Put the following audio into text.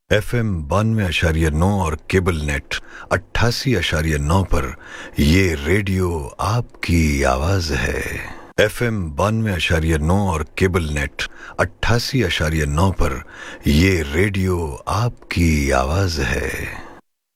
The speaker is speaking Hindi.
FM 92.9 और केबल नेट 88.9 पर ये रेडियो आपकी आवाज है। FM 92.9 और केबल नेट 88.9 पर ये रेडियो आपकी आवाज है।